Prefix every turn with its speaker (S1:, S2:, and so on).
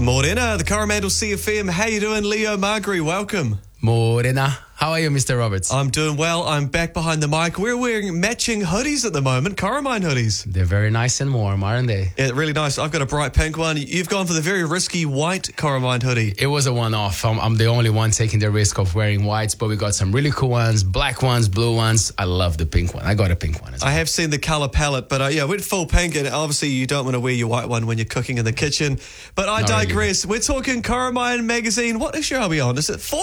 S1: Morena, the Coromandel CFM. How you doing, Leo Margery? Welcome.
S2: Morena. How are you, Mr. Roberts?
S1: I'm doing well. I'm back behind the mic. We're wearing matching hoodies at the moment, Coromine hoodies.
S2: They're very nice and warm, aren't they?
S1: Yeah, really nice. I've got a bright pink one. You've gone for the very risky white Coromine hoodie.
S2: It was a one-off. I'm the only one taking the risk of wearing whites, but we got some really cool ones, black ones, blue ones. I love the pink one. I got a pink one as well.
S1: I have seen the colour palette, but yeah, went full pink, and obviously you don't want to wear your white one when you're cooking in the kitchen. But I
S2: Not
S1: digress. Really. We're talking Coromine magazine. What issue are we on? Is it 4?